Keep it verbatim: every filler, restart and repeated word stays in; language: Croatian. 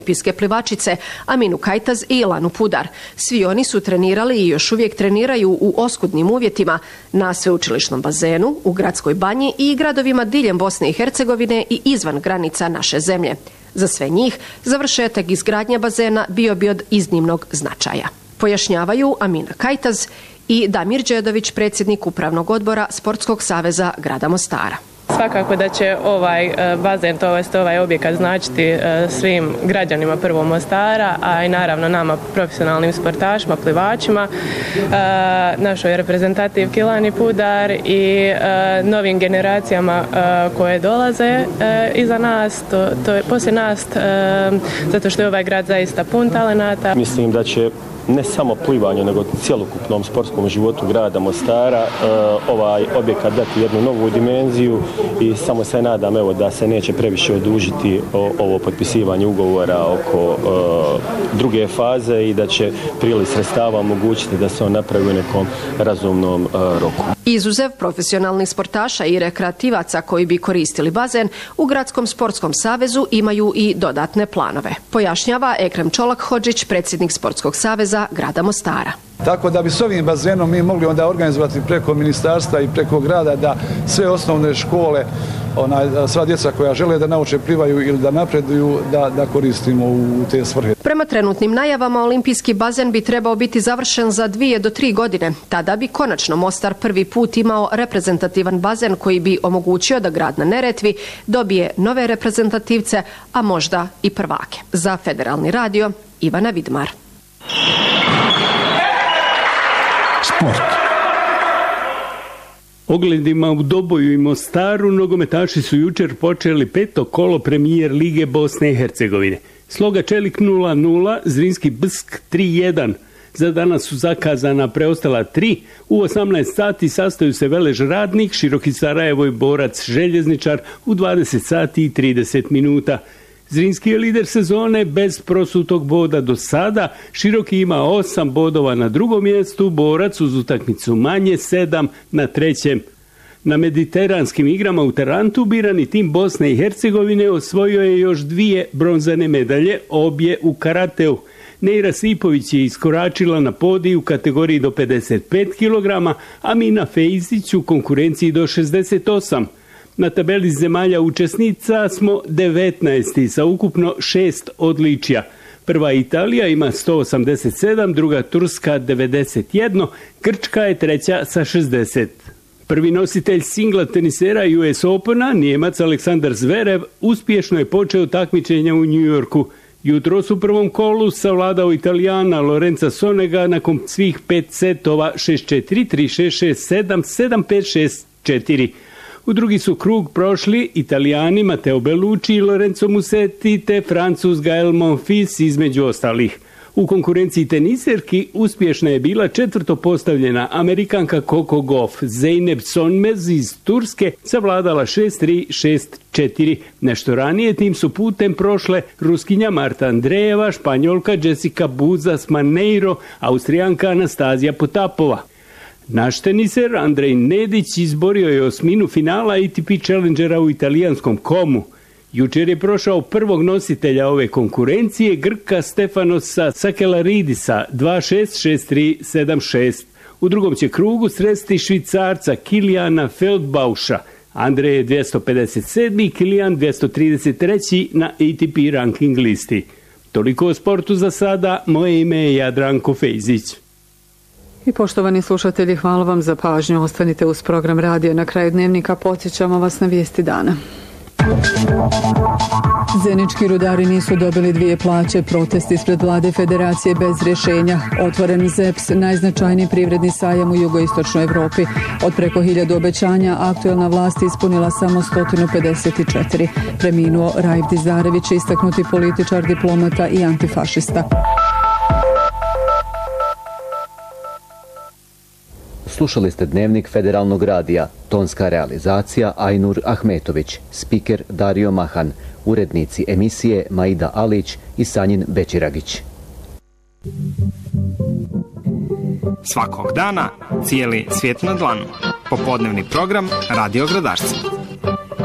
Olimpijske plivačice Aminu Kajtaz i Ilanu Pudar. Svi oni su trenirali i još uvijek treniraju u oskudnim uvjetima na sveučilišnom bazenu, u gradskoj banji i gradovima diljem Bosne i Hercegovine i izvan granica naše zemlje. Za sve njih završetak izgradnje bazena bio bi od iznimnog značaja. Pojašnjavaju Amina Kajtaz i Damir Đedović, predsjednik Upravnog odbora Sportskog saveza grada Mostara. Svakako da će ovaj bazen, to jest ovaj objekat značiti svim građanima prvo Mostara, a i naravno nama profesionalnim sportašima, plivačima, našoj reprezentativki Ilani Pudar i novim generacijama koje dolaze iza nas, to, to je poslije nas, zato što je ovaj grad zaista pun talenata. Mislim da će ne samo plivanju, nego cjelokupnom sportskom životu grada Mostara ovaj objekat dati jednu novu dimenziju i samo se nadam evo da se neće previše odužiti ovo potpisivanje ugovora oko druge faze i da će priliv sredstava omogućiti da se on napravi u nekom razumnom roku. Izuzev profesionalnih sportaša i rekreativaca koji bi koristili bazen, u Gradskom sportskom savezu imaju i dodatne planove. Pojašnjava Ekrem Čolak-Hodžić, predsjednik Sportskog saveza grada Mostara. Tako da bi s ovim bazenom mi mogli onda organizovati preko ministarstva i preko grada da sve osnovne škole, onaj, sva djeca koja žele da nauče plivaju ili da napreduju, da, da koristimo u te svrhe. Prema trenutnim najavama, olimpijski bazen bi trebao biti završen za dvije do tri godine. Tada bi konačno Mostar prvi put imao reprezentativan bazen koji bi omogućio da grad na Neretvi dobije nove reprezentativce, a možda i prvake. Za Federalni radio, Ivana Vidmar. Sport. Ogledima u Doboju i Mostaru nogometaši su jučer počeli peto kolo premijer Lige Bosne i Hercegovine. Sloga Čelik nula nula, Zrinski Bsk tri jedan. Za danas su zakazana preostala tri. U osamnaest sati sastaju se Velež Radnik, Široki Sarajevo i Borac Željezničar u dvadeset sati i trideset minuta. Zrinski je lider sezone bez prosutog boda do sada, Široki ima osam bodova na drugom mjestu, Borac uz utakmicu manje sedam na trećem. Na mediteranskim igrama u Tarantu birani tim Bosne i Hercegovine osvojio je još dvije bronzane medalje, obje u karateu. Neira Sipović je iskoračila na podij u kategoriji do pedeset pet kilograma, a Mina Fejzić u konkurenciji do šezdeset osam. Na tabeli zemalja učesnica smo devetnaesti sa ukupno šest odličja. Prva Italija ima sto osamdeset sedam, druga Turska devedeset jedan, Grčka je treća sa šezdeset. Prvi nositelj singla tenisera U S Opena, Nijemac Aleksandar Zverev, uspješno je počeo takmičenja u New Yorku. Jutros u prvom kolu savladao Italijana Lorenza Sonega nakon svih pet setova šest četiri, tri šest, šest sedam, sedam pet, šest četiri. U drugi su krug prošli Italijani Matteo Bellucci i Lorenzo Musetti te Francuz Gael Monfils između ostalih. U konkurenciji teniserki uspješna je bila četvrto postavljena Amerikanka Coco Gauff. Zeynep Sonmez iz Turske savladala šest tri, šest četiri. Nešto ranije tim su putem prošle Ruskinja Marta Andrejeva, Španjolka Jessica Buzas-Maneiro, Austrijanka Anastazija Potapova. Naš teniser Andrej Nedić izborio je osminu finala A T P Challengera u italijanskom Komu. Jučer je prošao prvog nositelja ove konkurencije, Grka Stefanosa Sakelaridisa dva šest, šest tri, sedam šest. U drugom će krugu sresti Švicarca Kilijana Feldbauša. Andrej je dvjesto pedeset sedmi, Kilijan dvjesto trideset treći na A T P ranking listi. Toliko o sportu za sada, moje ime je Jadranko Fejzić. I poštovani slušatelji, hvala vam za pažnju. Ostanite uz program radija. Na kraju dnevnika podsjećamo vas na vijesti dana. Zenički rudari nisu dobili dvije plaće, protest ispred vlade Federacije bez rješenja. Otvoren Z E P S, najznačajniji privredni sajam u jugoistočnoj Evropi. Od preko hiljadu obećanja aktuelna vlast ispunila samo sto pedeset četiri. Preminuo Raif Dizarević, istaknuti političar, diplomata i antifašista. Slušali ste Dnevnik Federalnog radija, tonska realizacija Ajnur Ahmetović, spiker Dario Mahan, urednici emisije Maida Alić i Sanjin Bećiragić. Svakog dana cijeli svijet na dlanu. Popodnevni program Radio Gradarca.